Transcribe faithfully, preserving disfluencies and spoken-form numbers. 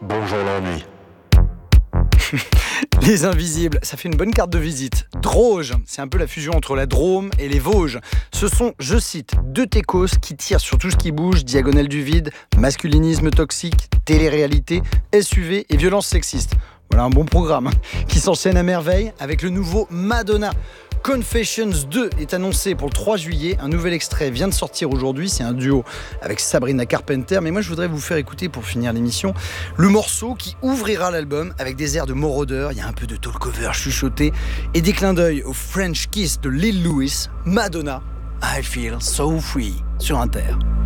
Bonjour l'ennui. Les Invisibles, ça fait une bonne carte de visite. Droge, c'est un peu la fusion entre la Drôme et les Vosges. Ce sont, je cite, deux techos qui tirent sur tout ce qui bouge, diagonale du vide, masculinisme toxique, télé-réalité, S U V et violence sexiste. Voilà un bon programme hein, qui s'enchaîne à merveille avec le nouveau Madonna. Confessions deux est annoncé pour le trois juillet. Un nouvel extrait vient de sortir aujourd'hui. C'est un duo avec Sabrina Carpenter. Mais moi, je voudrais vous faire écouter, pour finir l'émission, le morceau qui ouvrira l'album avec des airs de Moroder. Il y a un peu de talk-over chuchoté et des clins d'œil au French Kiss de Lil Louis. Madonna, I Feel So Free sur Inter.